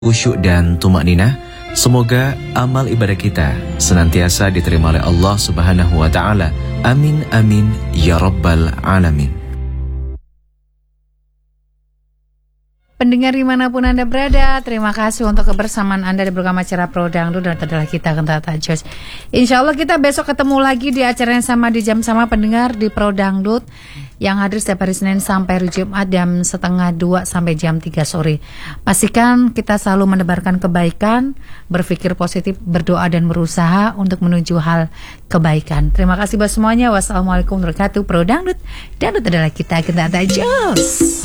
khusyuk dan tumak ninah. Semoga amal ibadah kita senantiasa diterima oleh Allah Subhanahu wa Ta'ala. Amin amin ya rabbal alamin. Pendengar dimanapun Anda berada, terima kasih untuk kebersamaan Anda di program acara Pro Dangdut dan adalah kita Kentata Jos. Insya Allah kita besok ketemu lagi di acara yang sama di jam sama pendengar di Pro Dangdut yang hadir setiap hari Senin sampai hari Jumat jam 1:30 sampai jam 3 sore. Pastikan kita selalu menebarkan kebaikan, berpikir positif, berdoa dan berusaha untuk menuju hal kebaikan. Terima kasih buat semuanya. Wassalamualaikum warahmatullahi wabarakatuh. Pro Dangdut, Dangdut adalah kita Kentata Jos.